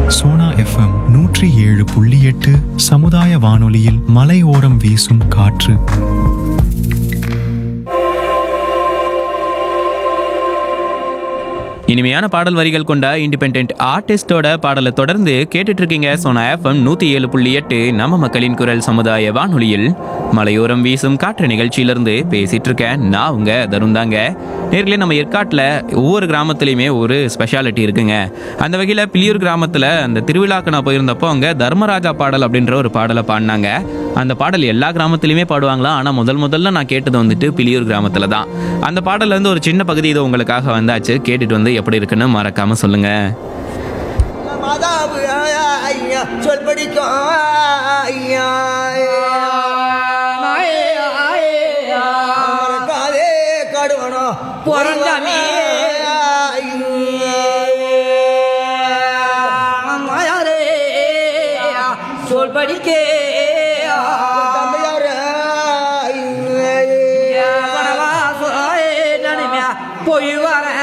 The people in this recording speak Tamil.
சோனா FM 107.8 சமுதாய வானொலியில் மலையோரம் வீசும் காற்று. இனிமையான பாடல் வரிகள் கொண்ட இண்டிபெண்டன்ட் ஆர்டிஸ்டோட பாடலை தொடர்ந்து கேட்டுட்டு இருக்கீங்க. சோனா எஃப்எம் 107.8 நம்ம மக்களின் குரல் சமுதாய வானொலியில் மலையோரம் வீசும் காற்று நிகழ்ச்சியிலிருந்து பேசிட்டு இருக்கேன். நான் உங்க தருண் தாங்க. நேர்களே, நம்ம ஏற்காட்டில் ஒவ்வொரு கிராமத்துலையுமே ஒரு ஸ்பெஷாலிட்டி இருக்குங்க. அந்த வகையில் பிலியூர் கிராமத்தில் அந்த திருவிழாக்கு நான் போயிருந்தப்போ அங்கே தர்மராஜா பாடல் அப்படின்ற ஒரு பாடலை பாடினாங்க. அந்த பாடல் எல்லா கிராமத்துலையுமே பாடுவாங்களாம். ஆனால் முதல்ல நான் கேட்டது வந்துட்டு பிலியூர் கிராமத்தில் தான். அந்த பாடல்ல இருந்து ஒரு சின்ன பகுதி இது உங்களுக்காக வந்தாச்சு. கேட்டுட்டு வந்து எப்படி இருக்குன்னு மறக்காம சொல்லுங்க. சொல் படிக்கும் கடுவனும் பொருந்தாமே சொல் படிக்கே போய் வர